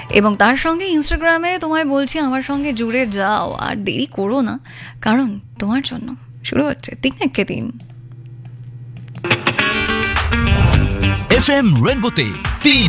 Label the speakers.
Speaker 1: এবং তার সঙ্গে ইনস্টাগ্রামে তোমায় বলছি আমার সঙ্গে জুড়ে যাও, আর দেরি করো না, কারণ তোমার জন্য শুরু হচ্ছে 3
Speaker 2: FM রেনবোতে 3